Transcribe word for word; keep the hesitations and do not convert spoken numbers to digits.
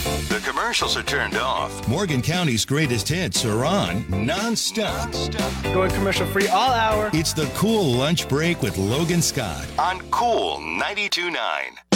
The commercials are turned off. Morgan County's greatest hits are on non-stop. Going commercial free all hour. It's the Cool Lunch Break with Logan Scott on Cool ninety-two point nine.